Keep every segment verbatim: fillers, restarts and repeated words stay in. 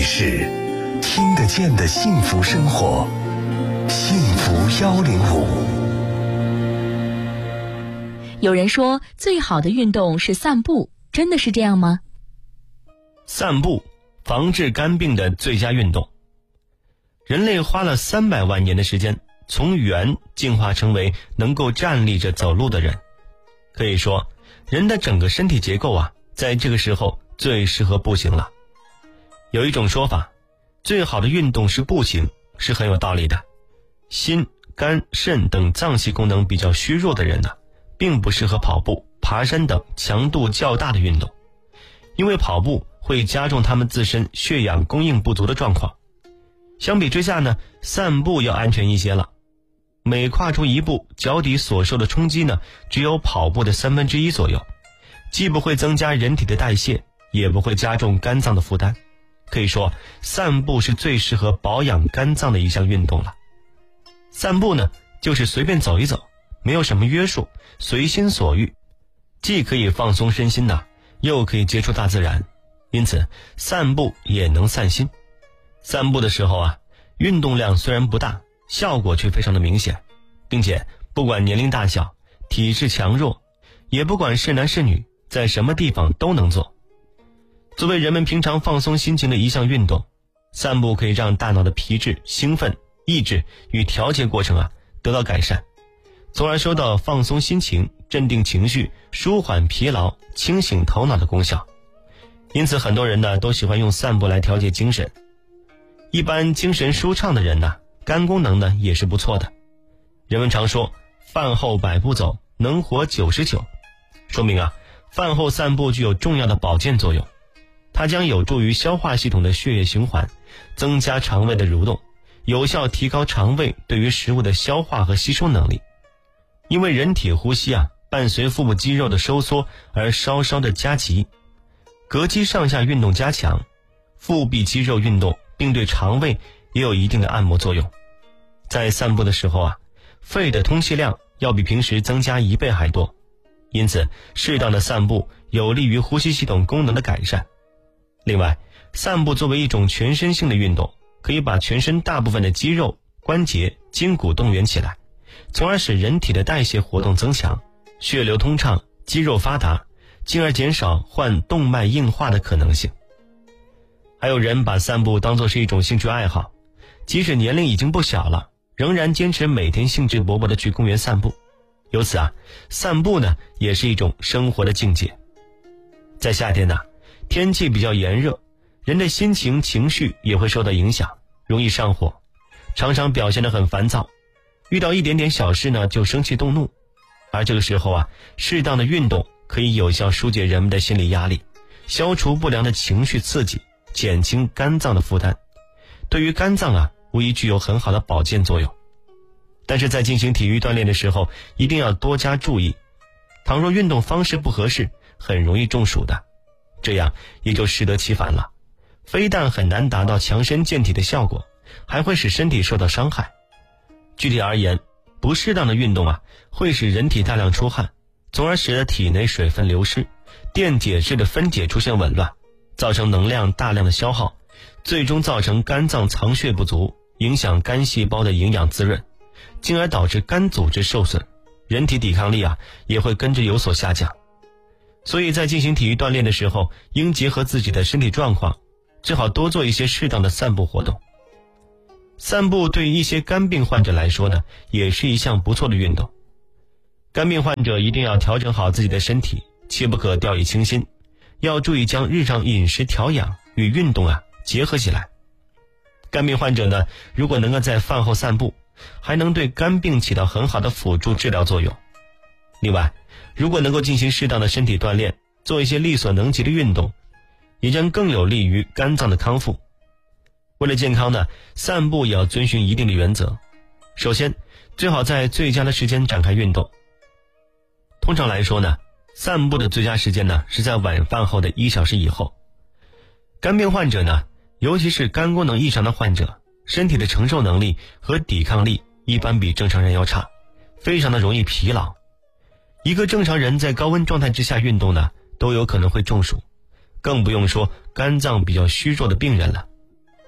是听得见的幸福生活，幸福一零五。 有人说最好的运动是散步，真的是这样吗？ 散步，防治肝病的最佳运动。人类花了三百万年的时间，从猿进化成为能够站立着走路的人。可以说，人的整个身体结构啊，在这个时候最适合步行了。有一种说法，最好的运动是步行，是很有道理的。心、肝、肾等脏器功能比较虚弱的人呢、啊，并不适合跑步、爬山等强度较大的运动，因为跑步会加重他们自身血氧供应不足的状况。相比之下呢，散步要安全一些了。每跨出一步，脚底所受的冲击呢，只有跑步的三分之一左右，既不会增加人体的代谢，也不会加重肝脏的负担。可以说，散步是最适合保养肝脏的一项运动了。散步呢，就是随便走一走，没有什么约束，随心所欲，既可以放松身心呐、啊，又可以接触大自然，因此散步也能散心。散步的时候啊，运动量虽然不大，效果却非常的明显，并且不管年龄大小，体质强弱，也不管是男是女，在什么地方都能做。作为人们平常放松心情的一项运动，散步可以让大脑的皮质、兴奋、抑制与调节过程啊得到改善，从而收到放松心情、镇定情绪、舒缓疲劳、清醒头脑的功效。因此很多人呢都喜欢用散步来调节精神。一般精神舒畅的人呢，肝功能呢也是不错的。人们常说饭后百步走，能活九十九，说明啊，饭后散步具有重要的保健作用。它将有助于消化系统的血液循环，增加肠胃的蠕动，有效提高肠胃对于食物的消化和吸收能力。因为人体呼吸啊，伴随腹部肌肉的收缩而稍稍的加急，膈肌上下运动加强，腹壁肌肉运动，并对肠胃也有一定的按摩作用。在散步的时候啊，肺的通气量要比平时增加一倍还多，因此适当的散步有利于呼吸系统功能的改善。另外，散步作为一种全身性的运动，可以把全身大部分的肌肉、关节、筋骨动员起来，从而使人体的代谢活动增强，血流通畅，肌肉发达，进而减少患动脉硬化的可能性。还有人把散步当作是一种兴趣爱好，即使年龄已经不小了，仍然坚持每天兴致勃勃地去公园散步。由此啊，散步呢也是一种生活的境界。在夏天呢、啊，天气比较炎热，人的心情情绪也会受到影响，容易上火，常常表现得很烦躁，遇到一点点小事呢就生气动怒。而这个时候啊，适当的运动可以有效疏解人们的心理压力，消除不良的情绪刺激，减轻肝脏的负担，对于肝脏啊无疑具有很好的保健作用。但是在进行体育锻炼的时候，一定要多加注意，倘若运动方式不合适，很容易中暑的，这样也就适得其反了，非但很难达到强身健体的效果，还会使身体受到伤害。具体而言，不适当的运动啊，会使人体大量出汗，从而使得体内水分流失，电解质的分解出现紊乱，造成能量大量的消耗，最终造成肝脏藏血不足，影响肝细胞的营养滋润，进而导致肝组织受损，人体抵抗力啊也会跟着有所下降。所以在进行体育锻炼的时候，应结合自己的身体状况，最好多做一些适当的散步活动。散步对于一些肝病患者来说呢，也是一项不错的运动。肝病患者一定要调整好自己的身体，切不可掉以轻心，要注意将日常饮食调养与运动啊结合起来。肝病患者呢，如果能够在饭后散步，还能对肝病起到很好的辅助治疗作用。另外，如果能够进行适当的身体锻炼，做一些力所能及的运动，也将更有利于肝脏的康复。为了健康呢，散步也要遵循一定的原则。首先，最好在最佳的时间展开运动。通常来说呢，散步的最佳时间呢是在晚饭后的一小时以后。肝病患者呢，尤其是肝功能异常的患者，身体的承受能力和抵抗力一般比正常人要差，非常的容易疲劳。一个正常人在高温状态之下运动呢，都有可能会中暑，更不用说肝脏比较虚弱的病人了。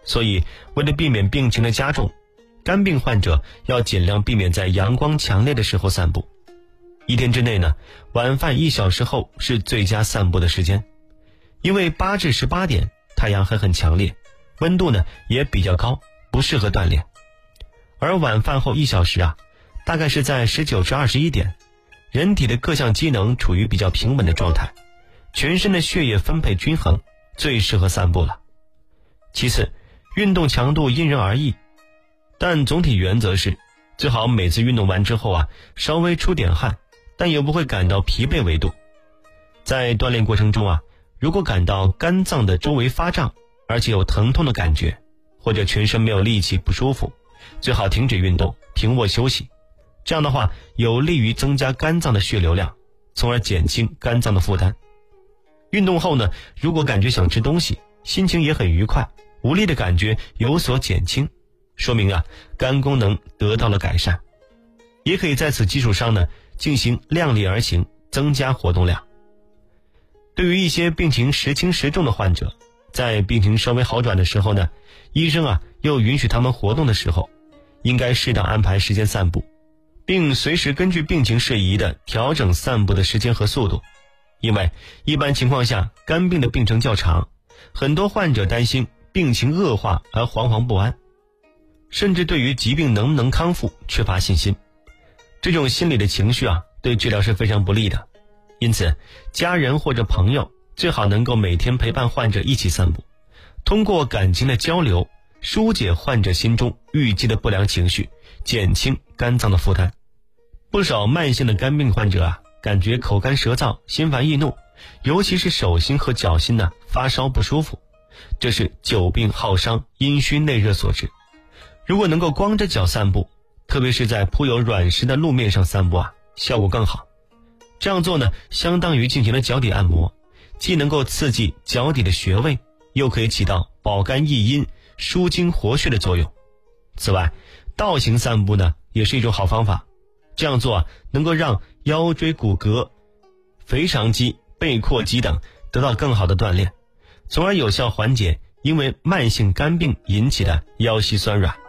所以为了避免病情的加重，肝病患者要尽量避免在阳光强烈的时候散步。一天之内呢，晚饭一小时后是最佳散步的时间，因为八至十八点太阳还很强烈，温度呢也比较高，不适合锻炼。而晚饭后一小时啊，大概是在十九至二十一点，人体的各项机能处于比较平稳的状态，全身的血液分配均衡，最适合散步了。其次，运动强度因人而异，但总体原则是最好每次运动完之后啊，稍微出点汗，但也不会感到疲惫为度。在锻炼过程中啊，如果感到肝脏的周围发胀，而且有疼痛的感觉，或者全身没有力气不舒服，最好停止运动，平卧休息。这样的话有利于增加肝脏的血流量，从而减轻肝脏的负担。运动后呢，如果感觉想吃东西，心情也很愉快，无力的感觉有所减轻，说明啊肝功能得到了改善。也可以在此基础上呢进行量力而行，增加活动量。对于一些病情时轻时重的患者，在病情稍微好转的时候呢，医生啊又允许他们活动的时候，应该适当安排时间散步，并随时根据病情适宜的调整散步的时间和速度。因为一般情况下肝病的病程较长，很多患者担心病情恶化而惶惶不安，甚至对于疾病能不能康复缺乏信心。这种心理的情绪啊，对治疗是非常不利的。因此，家人或者朋友最好能够每天陪伴患者一起散步，通过感情的交流，疏解患者心中郁积的不良情绪，减轻肝脏的负担。不少慢性的肝病患者啊，感觉口干舌燥，心烦易怒，尤其是手心和脚心呢发烧不舒服，这是久病耗伤、阴虚内热所致。如果能够光着脚散步，特别是在铺有软石的路面上散步啊，效果更好。这样做呢，相当于进行了脚底按摩，既能够刺激脚底的穴位，又可以起到保肝益阴、舒筋活血的作用。此外，倒行散步呢，也是一种好方法。这样做啊，能够让腰椎骨骼、腓肠肌、背阔肌等得到更好的锻炼，从而有效缓解因为慢性肝病引起的腰膝酸软。